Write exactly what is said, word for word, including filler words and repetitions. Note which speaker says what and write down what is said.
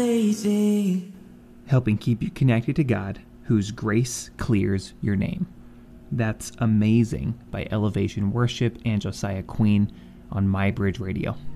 Speaker 1: helping keep you connected to God, whose grace clears your name. That's Amazing by Elevation Worship and Josiah Queen on My Bridge Radio.